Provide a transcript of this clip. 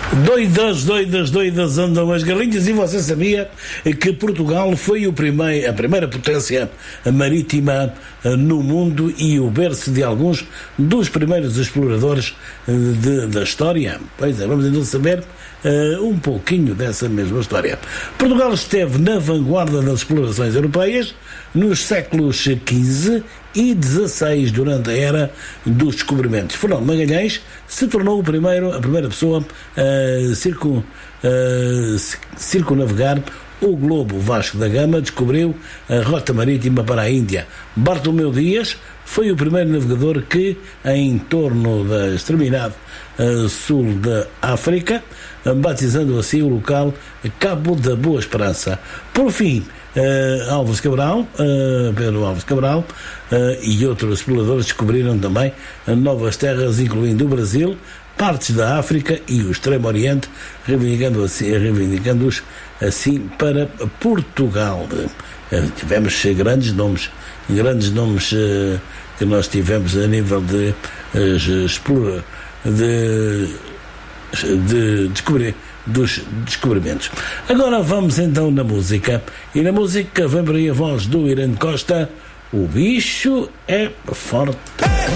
Doidas andam as galinhas. E você sabia que Portugal foi a primeira potência marítima no mundo e o berço de alguns dos primeiros exploradores da história? Pois é, vamos então saber um pouquinho dessa mesma história. Portugal esteve na vanguarda das explorações europeias nos séculos XV e XVI, durante a era dos descobrimentos. Fernão Magalhães se tornou a primeira pessoa a circunnavegar o globo. Vasco da Gama descobriu a rota marítima para a Índia. Bartolomeu Dias foi o primeiro navegador que, em torno da extremidade sul da África, batizando assim o local Cabo da Boa Esperança. Por fim, Pedro Álvares Cabral e outros exploradores descobriram também novas terras, incluindo o Brasil, partes da África e o Extremo Oriente, reivindicando-os assim para Portugal. Tivemos grandes nomes que nós tivemos a nível de descobrir dos descobrimentos. Agora vamos então na música, e na música vem por aí a voz do Irã Costa. O bicho é forte.